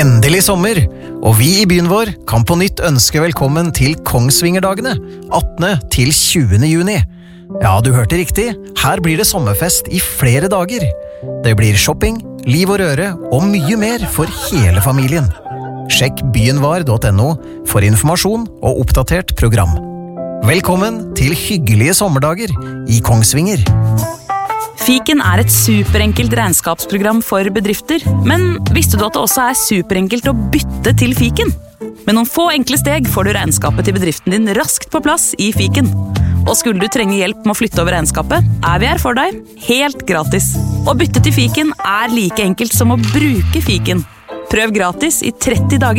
Endelig sommer, og vi I byen vår kan på nytt ønske velkommen til Kongsvingerdagene, 18. til 20. juni. Ja, du hørte riktig, her blir det sommerfest I flere dager. Det blir shopping, liv og røre og mye mer for hele familien. Sjekk byenvar.no for informasjon og oppdatert program. Velkommen til hyggelige sommerdager I Kongsvinger. Fiken et superenkelt regnskapsprogram for bedrifter, men visste du at det også superenkelt å bytte til Fiken? Med noen få enkle steg får du regnskapet til bedriften din raskt på plass I Fiken. Og skulle du trenge hjelp med å flytte over regnskapet, vi her for deg, helt gratis. Å bytte til Fiken like enkelt som å bruke Fiken. Prøv gratis I 30 dager.